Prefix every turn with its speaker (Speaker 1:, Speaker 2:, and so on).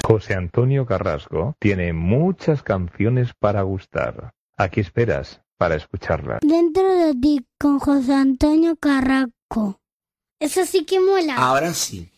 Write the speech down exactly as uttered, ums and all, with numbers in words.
Speaker 1: José Antonio Carrasco tiene muchas canciones para gustar. ¿A qué esperas para escucharlas?
Speaker 2: Dentro de ti, con José Antonio Carrasco. Eso sí que mola.
Speaker 3: Ahora sí.